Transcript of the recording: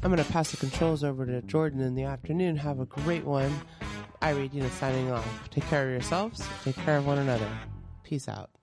I'm going to pass the controls over to Jordan in the afternoon. Have a great one. Irene Dina signing off. Take care of yourselves. Take care of one another. Peace out.